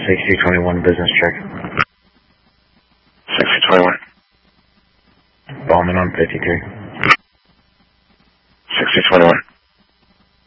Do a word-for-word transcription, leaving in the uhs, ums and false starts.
sixty twenty-one business check. sixty twenty-one. Bombing on fifty-three. sixty twenty-one.